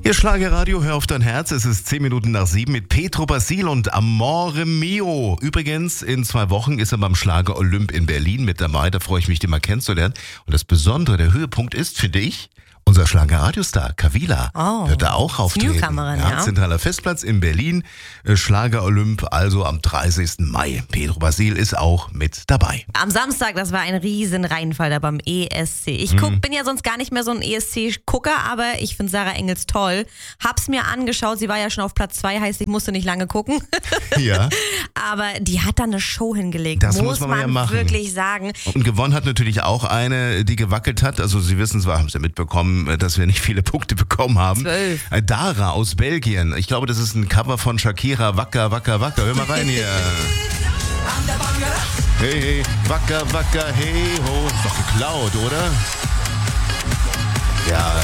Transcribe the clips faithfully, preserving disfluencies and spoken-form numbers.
Ihr Schlagerradio, hör auf dein Herz. Es ist zehn Minuten nach sieben mit Petro Basil und Amore Mio. Übrigens, in zwei Wochen ist er beim Schlager Olymp in Berlin mit dabei. Da freue ich mich, den mal kennenzulernen. Und das Besondere, der Höhepunkt ist, finde ich, unser Schlager-Radiostar Kavila oh, wird da auch auftreten. Newcomerin, ja, ja. Zentraler Festplatz in Berlin, Schlager Olymp, also am dreißigsten Mai. Petro Basil ist auch mit dabei. Am Samstag, das war ein riesen Reinfall da beim E S C. Ich guck, mhm. bin ja sonst gar nicht mehr so ein E S C-Gucker, aber ich finde Sarah Engels toll. Hab's mir angeschaut, sie war ja schon auf Platz zwei, heißt, ich musste nicht lange gucken. Ja. Aber die hat da eine Show hingelegt, das muss, muss man, man ja machen. wirklich sagen. Und gewonnen hat natürlich auch eine, die gewackelt hat. Also Sie wissen zwar, haben Sie mitbekommen, dass wir nicht viele Punkte bekommen haben. Zwölf. Dara aus Belgien. Ich glaube, das ist ein Cover von Shakira. Wacker, wacker, wacker. Hör mal rein hier. Hey, hey, wacker, wacker, hey, ho. Ist doch geklaut, oder? Ja.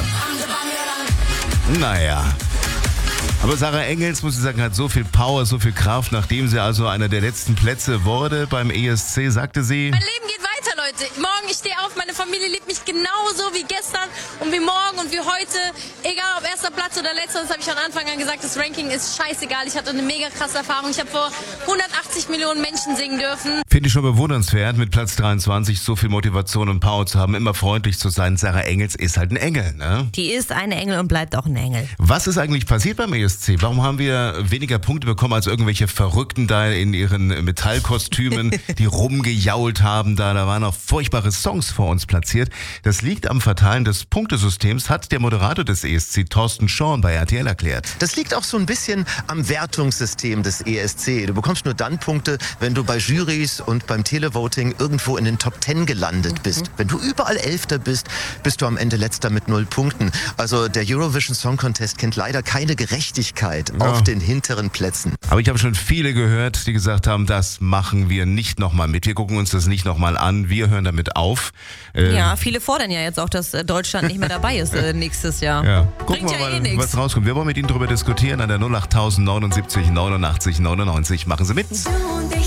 Naja. Aber Sarah Engels, muss ich sagen, hat so viel Power, so viel Kraft. Nachdem sie also einer der letzten Plätze wurde beim E S C, sagte sie... Mein Leben geht weiter, Leute. Morgen, ich stehe auf, meine Familie liebt mich genauso wie gestern und wie morgen und wie heute. Egal ob erster Platz oder letzter, das habe ich von Anfang an gesagt, das Ranking ist scheißegal. Ich hatte eine mega krasse Erfahrung. Ich habe vor hundertachtzig Millionen Menschen singen dürfen. Finde ich schon bewundernswert, mit Platz dreiundzwanzig so viel Motivation und Power zu haben, immer freundlich zu sein. Sarah Engels ist halt ein Engel, ne? Die ist ein Engel und bleibt auch ein Engel. Was ist eigentlich passiert beim E S C? Warum haben wir weniger Punkte bekommen als irgendwelche Verrückten da in ihren Metallkostümen, die rumgejault haben da? Da waren auch furchtbare Songs vor uns platziert. Das liegt am Verteilen des Punktesystems, hat der Moderator des E S C, Thorsten Schorn, bei R T L erklärt. Das liegt auch so ein bisschen am Wertungssystem des E S C. Du bekommst nur dann Punkte, wenn du bei Jurys und beim Televoting irgendwo in den Top Ten gelandet bist. Mhm. Wenn du überall Elfter bist, bist du am Ende Letzter mit null Punkten. Also der Eurovision Song Contest kennt leider keine Gerechtigkeit ja. auf den hinteren Plätzen. Aber ich habe schon viele gehört, die gesagt haben, das machen wir nicht nochmal mit. Wir gucken uns das nicht nochmal an. Wir hören damit auf. Äh, ja, viele fordern ja jetzt auch, dass Deutschland nicht mehr dabei ist äh, nächstes Jahr. Ja. Gucken Bringt wir ja mal, eh was rauskommt. Wir wollen mit Ihnen darüber diskutieren an der null acht null neunundsiebzig neunundachtzig neunundneunzig. Machen Sie mit.